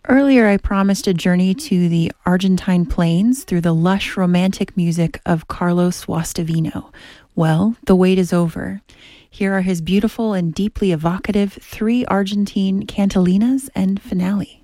Earlier, I promised a journey to the Argentine plains through the lush romantic music of Carlos Guastavino. Well, the wait is over. Here are his beautiful and deeply evocative three Argentine cantilinas and finale.